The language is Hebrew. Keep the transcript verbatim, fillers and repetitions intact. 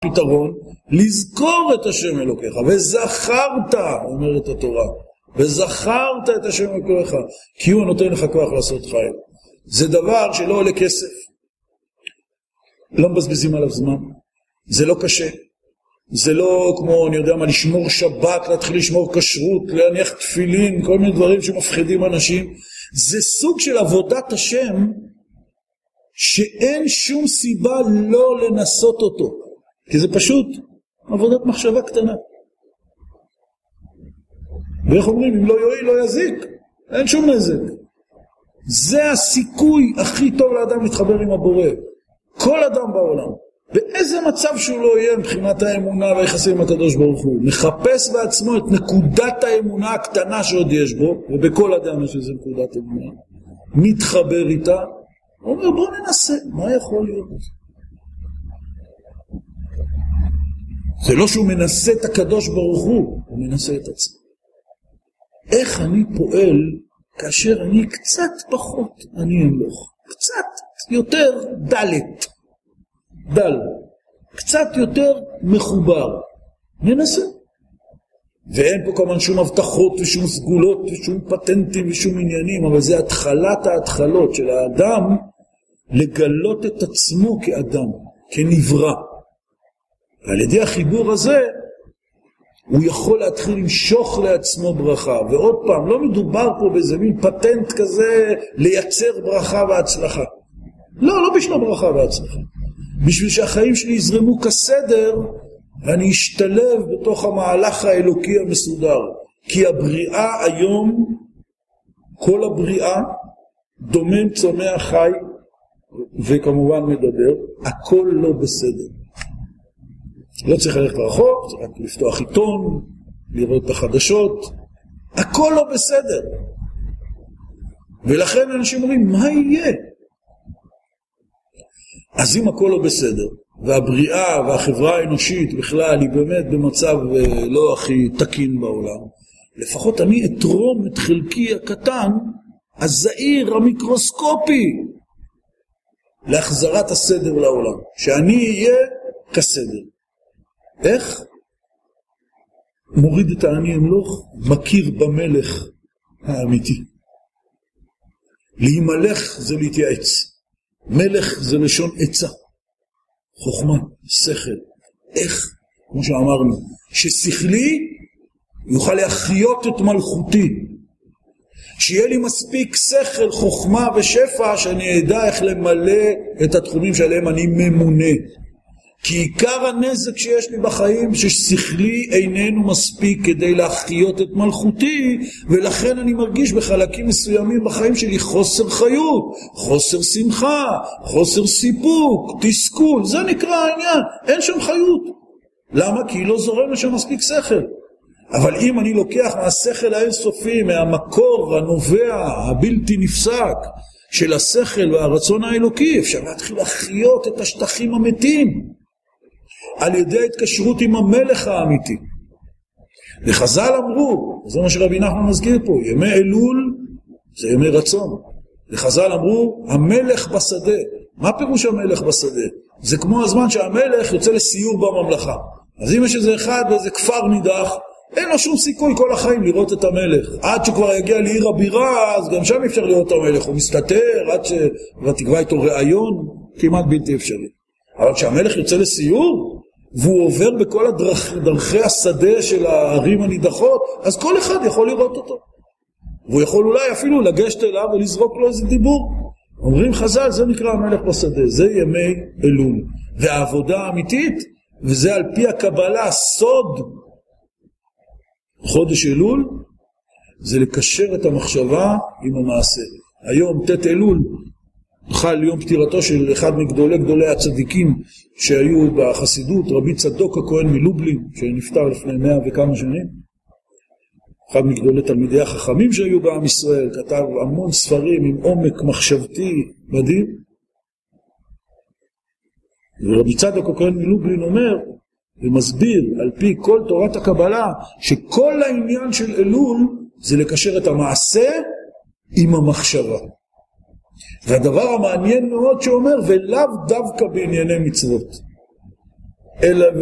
פתרון, לזכור את השם אלוקיך, וזכרת, אומרת התורה, וזכרת את השם אלוקיך, כי הוא נותן לך כוח לעשות חיל. זה דבר שלא עולה כסף, לא מבזבזים עליו זמן, זה לא קשה, זה לא כמו, אני יודע מה, לשמור שבת, להתחיל לשמור כשרות, להניח תפילין, כל מיני דברים שמפחידים אנשים. זה סוג של עבודת השם, שאין שום סיבה לא לנסות אותו, כי זה פשוט עבודת מחשבה קטנה. ואיך אומרים, אם לא יועיל לא יזיק, אין שום נזק. זה הסיכוי הכי טוב לאדם להתחבר עם הבורא. כל אדם בעולם, באיזה מצב שהוא לא יהיה מבחינת האמונה והיחסים עם הקדוש ברוך הוא, מחפש בעצמו את נקודת האמונה הקטנה שעוד יש בו, ובכל אדם יש איזה נקודת אמונה, מתחבר איתה, הוא אומר בוא ננסה, מה יכול להיות? זה לא שהוא מנסה את הקדוש ברוך הוא, הוא מנסה את עצמו. איך אני פועל כאשר אני קצת פחות אני אמלוך, קצת יותר דלת, דל, קצת יותר מחובר, ננסה. ואין פה כמובן שום הבטחות ושום סגולות ושום פטנטים ושום עניינים, אבל זה התחלת ההתחלות של האדם לגלות את עצמו כאדם, כנברא. ועל ידי החיבור הזה הוא יכול להתחיל למשוך לעצמו ברכה. ועוד פעם, לא מדובר פה באיזה מין פטנט כזה לייצר ברכה והצלחה. לא, לא בשביל ברכה והצלחה. בשביל שהחיים שלי יזרמו כסדר ואני אשתלב בתוך המהלך האלוקי המסודר. כי הבריאה היום, כל הבריאה, דומם, צומח, חי וכמובן מדבר, הכל לא בסדר. לא צריך ללכת רחוק, צריך רק לפתוח עיתון, לראות את החדשות, הכל לא בסדר. ולכן אנשים אומרים, מה יהיה? אז אם הכל לא בסדר, והבריאה והחברה האנושית בכלל היא באמת במצב לא הכי תקין בעולם, לפחות אני אתרום את חלקי הקטן, הזעיר, המיקרוסקופי, להחזרת הסדר לעולם, שאני אהיה כסדר. איך? מוריד את העני אמלוך, מכיר במלך האמיתי. להימלך זה להתייעץ. מלך זה לשון עצה. חוכמה, שכל. איך? כמו שאמרנו, ששכלי יוכל להחיות את מלכותי. שיהיה לי מספיק שכל, חוכמה ושפע, שאני אדע איך למלא את התחומים שעליהם אני ממונה. כי עיקר הנזק שיש לי בחיים ששכלי איננו מספיק כדי להחיות את מלכותי, ולכן אני מרגיש בחלקים מסוימים בחיים שלי חוסר חיות, חוסר שמחה, חוסר סיפוק, תסכול. זה נקרא העניין, אין שם חיות. למה? כי היא לא זורם לשם מספיק שכל. אבל אם אני לוקח מהשכל האינסופי, מהמקור הנובע הבלתי נפסק של השכל והרצון האלוקי, אפשר להתחיל להחיות את השטחים המתים על ידי ההתקשרות עם המלך האמיתי. וחז"ל אמרו, זה מה שרבי נחמן מזכיר פה, ימי אלול זה ימי רצון. וחז"ל אמרו, המלך בשדה. מה פירוש המלך בשדה? זה כמו הזמן שהמלך יוצא לסיור בממלכה. אז אם יש איזה אחד באיזה כפר נידח, אין לו שום סיכוי כל החיים לראות את המלך. עד שכבר יגיע לעיר הבירה, אז גם שם אפשר לראות את המלך. הוא מסתתר, עד שתקבע איתו רעיון, כמעט בלתי אפשרי. אבל כשהמלך יוצא לסיור, והוא עובר בכל הדרכ... דרכי השדה של הערים הנידחות, אז כל אחד יכול לראות אותו. והוא יכול אולי אפילו לגשת אליו ולזרוק לו איזה דיבור. אומרים חז"ל, זה נקרא המלך בשדה, זה ימי אלול. והעבודה האמיתית, וזה על פי הקבלה, סוד חודש אלול, זה לקשר את המחשבה עם המעשה. היום תת אלול, חל יום פטירתו של אחד מגדולי גדולי הצדיקים שהיו בחסידות, רבי צדוק הכהן מלובלין, שנפטר לפני מאה וכמה שנים. אחד מגדולי תלמידי החכמים שהיו בעם ישראל, כתב המון ספרים עם עומק מחשבתי מדהים. ורבי צדוק הכהן מלובלין אומר ומסביר על פי כל תורת הקבלה שכל העניין של אלול זה לקשר את המעשה עם המחשבה. והדבר המעניין מאוד שאומר, ולאו דווקא בענייני מצוות, אלא